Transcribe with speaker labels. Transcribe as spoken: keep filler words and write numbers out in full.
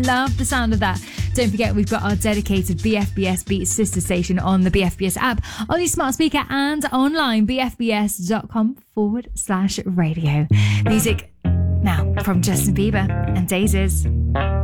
Speaker 1: love the sound of that. Don't forget, we've got our dedicated B F B S Beats sister station on the B F B S app, on your smart speaker and online, bfbs.com forward slash radio. Music now from Justin Bieber and Daisies.